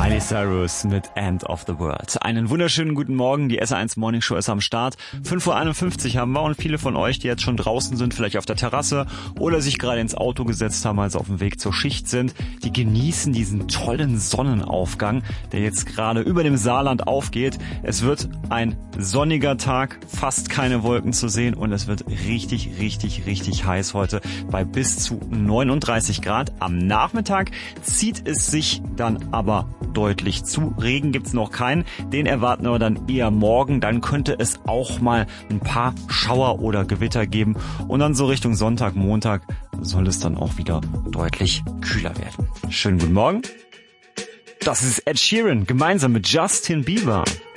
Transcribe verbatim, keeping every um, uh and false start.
Miley Cyrus mit End of the World. Einen wunderschönen guten Morgen, die S eins Morning Show ist am Start. fünf Uhr einundfünfzig haben wir und viele von euch, die jetzt schon draußen sind, vielleicht auf der Terrasse oder sich gerade ins Auto gesetzt haben, also auf dem Weg zur Schicht sind, die genießen diesen tollen Sonnenaufgang, der jetzt gerade über dem Saarland aufgeht. Es wird ein sonniger Tag, fast keine Wolken zu sehen und es wird richtig, richtig, richtig heiß heute bei bis zu neununddreißig Grad. Am Nachmittag zieht es sich dann aber deutlich zu. Regen gibt's noch keinen, den erwarten wir dann eher morgen. Dann könnte es auch mal ein paar Schauer oder Gewitter geben und dann so Richtung Sonntag, Montag soll es dann auch wieder deutlich kühler werden. Schönen guten Morgen. Das ist Ed Sheeran gemeinsam mit Justin Bieber.